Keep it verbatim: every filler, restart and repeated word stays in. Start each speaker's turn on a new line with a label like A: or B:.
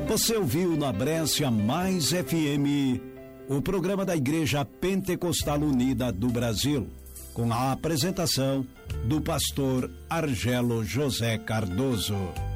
A: Você ouviu na Brescia Mais F M o programa da Igreja Pentecostal Unida do Brasil, com a apresentação do pastor Argelo José Cardoso.